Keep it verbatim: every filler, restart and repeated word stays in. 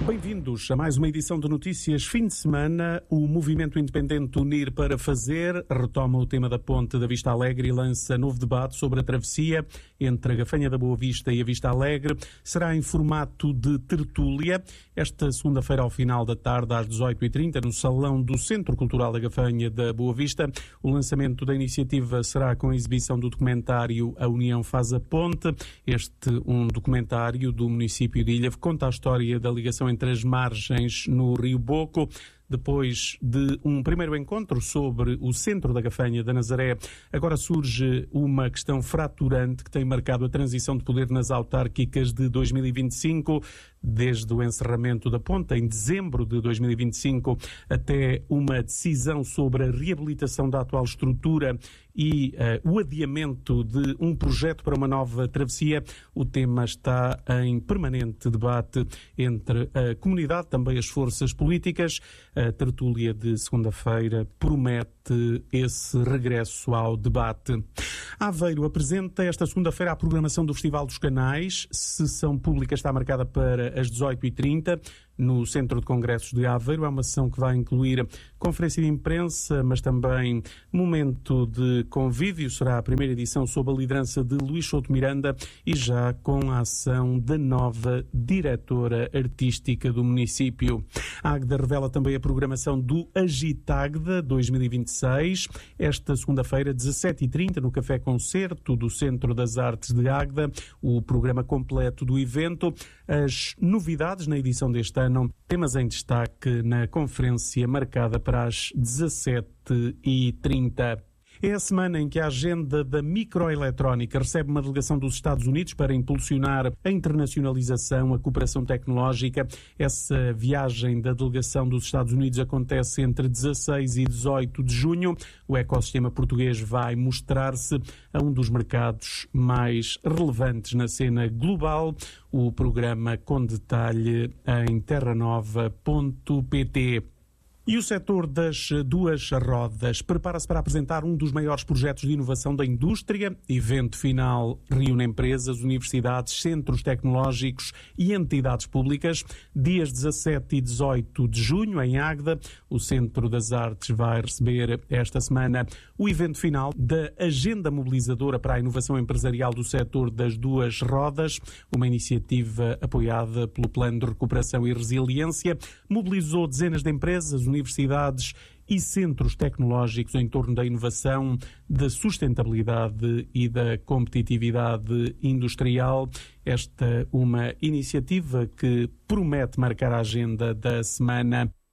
Bem-vindos a mais uma edição de Notícias Fim de Semana. O movimento independente Unir para Fazer retoma o tema da Ponte da Vista Alegre e lança novo debate sobre a travessia entre a Gafanha da Boa Vista e a Vista Alegre. Será em formato de tertúlia. Esta segunda-feira, ao final da tarde, às dezoito e trinta, no Salão do Centro Cultural da Gafanha da Boa Vista. O lançamento da iniciativa será com a exibição do documentário A União Faz a Ponte. Este, um documentário do município de Ilha, conta a história da ligação entre as margens no Rio Boco. Depois de um primeiro encontro sobre o centro da Gafanha da Nazaré, agora surge uma questão fraturante que tem marcado a transição de poder nas autárquicas de dois mil e vinte e cinco, desde o encerramento da ponte em dezembro de dois mil e vinte e cinco até uma decisão sobre a reabilitação da atual estrutura e uh, o adiamento de um projeto para uma nova travessia. O tema está em permanente debate entre a comunidade, também as forças políticas. A tertúlia de segunda-feira promete esse regresso ao debate. Aveiro apresenta esta segunda-feira a programação do Festival dos Canais. Sessão pública está marcada para as dezoito e trinta no Centro de Congressos de Aveiro. É uma sessão que vai incluir conferência de imprensa, mas também momento de convívio. Será a primeira edição sob a liderança de Luís Souto Miranda e já com a ação da nova diretora artística do município. A Águeda revela também a programação do Agitagda dois mil e vinte e seis. Esta segunda-feira, dezassete e trinta, no Café Concerto do Centro das Artes de Águeda, o programa completo do evento. As novidades na edição deste ano, temas em destaque na conferência marcada para as dezassete e trinta. É a semana em que a agenda da microeletrónica recebe uma delegação dos Estados Unidos para impulsionar a internacionalização, a cooperação tecnológica. Essa viagem da delegação dos Estados Unidos acontece entre dezasseis e dezoito de junho. O ecossistema português vai mostrar-se a um dos mercados mais relevantes na cena global. O programa com detalhe em terranova ponto pt. E o setor das duas rodas prepara-se para apresentar um dos maiores projetos de inovação da indústria. Evento final reúne empresas, universidades, centros tecnológicos e entidades públicas. Dias dezassete e dezoito de junho, em Águeda, o Centro das Artes vai receber esta semana o evento final da Agenda Mobilizadora para a Inovação Empresarial do setor das duas rodas, uma iniciativa apoiada pelo Plano de Recuperação e Resiliência. Mobilizou dezenas de empresas, universidades e centros tecnológicos em torno da inovação, da sustentabilidade e da competitividade industrial. Esta uma iniciativa que promete marcar a agenda da semana.